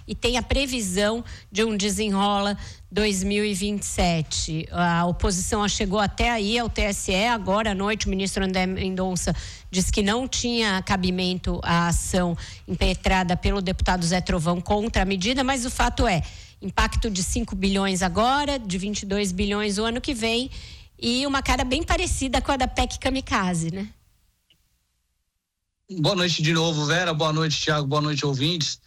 e tem a previsão de um desenrola 2027. A oposição chegou até aí ao TSE, agora à noite o ministro André Mendonça disse que não tinha cabimento a ação impetrada pelo deputado Zé Trovão contra a medida, mas o fato é, impacto de 5 bilhões agora, de 22 bilhões o ano que vem, e uma cara bem parecida com a da PEC Kamikaze, né? Boa noite de novo, Vera, boa noite, Thiago, boa noite, ouvintes.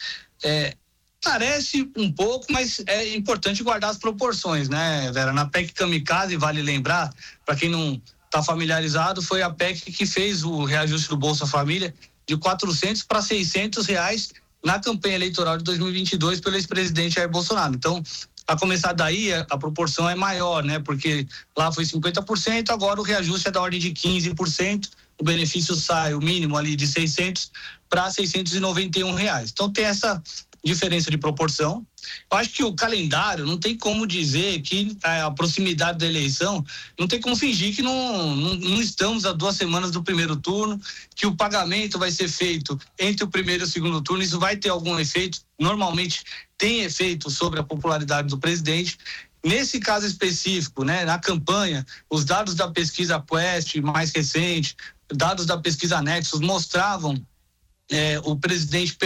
Parece um pouco, mas é importante guardar as proporções, né, Vera? Na PEC Kamikaze, vale lembrar, para quem não está familiarizado, foi a PEC que fez o reajuste do Bolsa Família de R$400 para R$600 na campanha eleitoral de 2022 pelo ex-presidente Jair Bolsonaro. Então, a começar daí, a proporção é maior, né? Porque lá foi 50%, agora o reajuste é da ordem de 15%, o benefício sai, o mínimo ali de 600 para R$691. Então tem essa diferença de proporção. Eu acho que o calendário não tem como dizer que a proximidade da eleição, não tem como fingir que não estamos a 2 semanas do primeiro turno, que o pagamento vai ser feito entre o primeiro e o segundo turno, isso vai ter algum efeito, normalmente tem efeito sobre a popularidade do presidente. Nesse caso específico, né, na campanha, os dados da pesquisa Quest mais recente, dados da pesquisa Nexus mostravam o presidente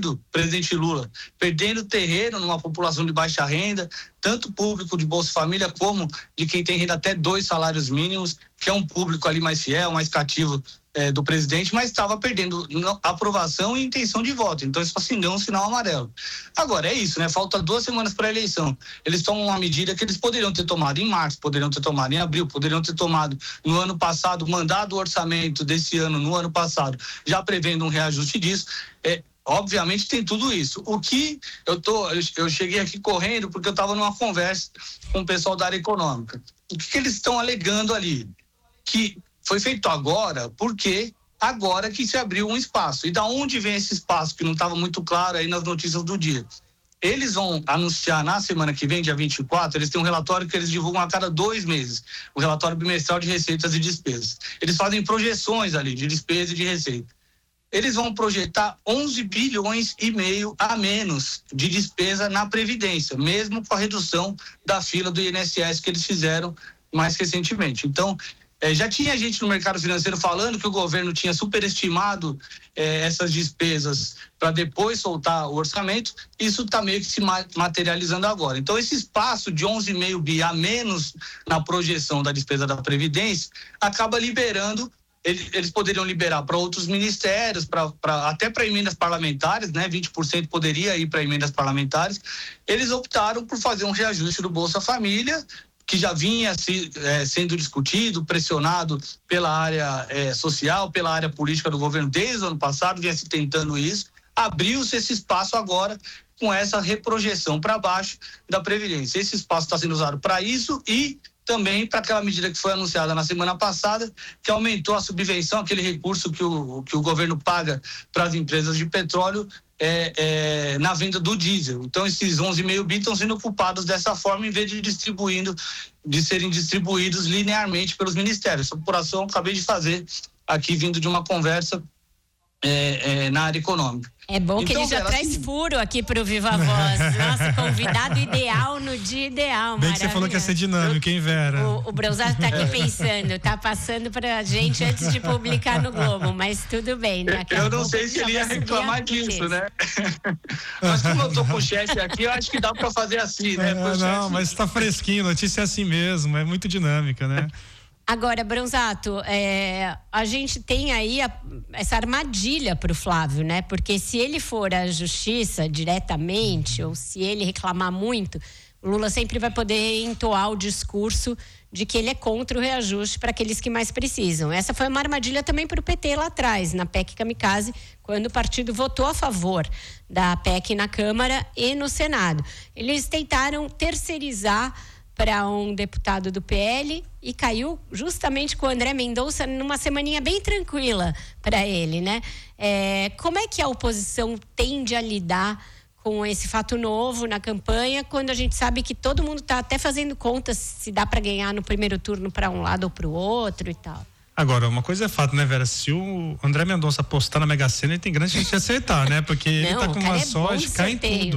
Lula perdendo terreno numa população de baixa renda, tanto público de Bolsa Família como de quem tem renda até 2 salários mínimos, que é um público ali mais fiel, mais cativo do presidente, mas estava perdendo aprovação e intenção de voto. Então isso acendeu um sinal amarelo. Agora é isso, né? Falta 2 semanas para a eleição. Eles tomam uma medida que eles poderiam ter tomado em março, poderiam ter tomado em abril, poderiam ter tomado no ano passado, mandado o orçamento desse ano no ano passado, já prevendo um reajuste disso. Obviamente tem tudo isso. O que eu cheguei aqui correndo porque eu estava numa conversa com o pessoal da área econômica. O que eles estão alegando ali? Que foi feito agora porque agora que se abriu um espaço. E da onde vem esse espaço que não estava muito claro aí nas notícias do dia? Eles vão anunciar na semana que vem, dia 24, eles têm um relatório que eles divulgam a cada 2 meses, o relatório bimestral de receitas e despesas. Eles fazem projeções ali de despesa e de receita. Eles vão projetar 11 bilhões e meio a menos de despesa na Previdência, mesmo com a redução da fila do INSS que eles fizeram mais recentemente. Então, já tinha gente no mercado financeiro falando que o governo tinha superestimado essas despesas para depois soltar o orçamento. Isso está meio que se materializando agora. Então, esse espaço de 11,5 bi a menos na projeção da despesa da Previdência acaba liberando. Eles poderiam liberar para outros ministérios, até para emendas parlamentares, né? 20% poderia ir para emendas parlamentares. Eles optaram por fazer um reajuste do Bolsa Família, que já vinha sendo discutido, pressionado pela área social, pela área política do governo desde o ano passado, vinha se tentando isso. Abriu-se esse espaço agora com essa reprojeção para baixo da Previdência. Esse espaço está sendo usado para isso e também para aquela medida que foi anunciada na semana passada, que aumentou a subvenção, aquele recurso que o governo paga para as empresas de petróleo na venda do diesel. Então esses 11,5 bi estão sendo ocupados dessa forma em vez de serem distribuídos linearmente pelos ministérios. Essa apuração eu acabei de fazer aqui vindo de uma conversa na área econômica. É bom que ele já traz furo aqui pro Viva Voz. Nossa, convidado ideal no dia ideal. Bem que você falou que ia ser dinâmico, hein, Vera? O Bronzado tá aqui pensando, tá passando pra gente antes de publicar no Globo, mas tudo bem, né? Eu não sei se ele ia reclamar disso, né? Mas como eu tô com o chefe aqui, eu acho que dá pra fazer assim, né? Não, mas tá fresquinho, notícia é assim mesmo, é muito dinâmica, né? Agora, Bronzato, a gente tem aí essa armadilha para o Flávio, né? Porque se ele for à justiça diretamente, ou se ele reclamar muito, o Lula sempre vai poder entoar o discurso de que ele é contra o reajuste para aqueles que mais precisam. Essa foi uma armadilha também para o PT lá atrás, na PEC Kamikaze, quando o partido votou a favor da PEC na Câmara e no Senado. Eles tentaram terceirizar para um deputado do PL e caiu justamente com o André Mendonça numa semaninha bem tranquila para ele, né? Como é que a oposição tende a lidar com esse fato novo na campanha, quando a gente sabe que todo mundo está até fazendo contas se dá para ganhar no primeiro turno para um lado ou para o outro e tal? Agora, uma coisa é fato, né, Vera? Se o André Mendonça apostar na Mega Sena, ele tem grande chance de acertar, né? Porque ele tá com uma sorte, cai em tudo.